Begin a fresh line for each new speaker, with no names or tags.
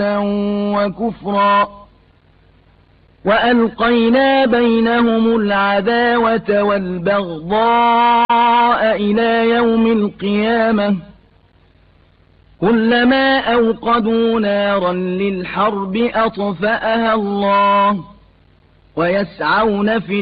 وكفرا وألقينا بينهم العداوة والبغضاء إلى يوم القيامة كلما أوقدوا نارا للحرب أطفأها الله ويسعون في